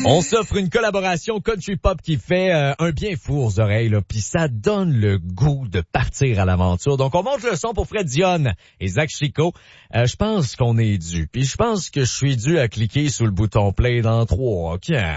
On s'offre une collaboration country pop qui fait un bien fou aux oreilles, là, puis ça donne le goût de partir à l'aventure. Donc on monte le son pour Fred Dionne et Zach Chico. Je pense qu'on est dû. Puis je pense que je suis dû à cliquer sur le bouton play dans 3, OK?